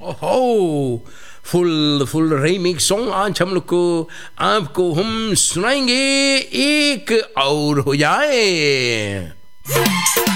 ओहो, full full remix song आज हम लोग को आपको हम सुनाएंगे, एक और हो जाए।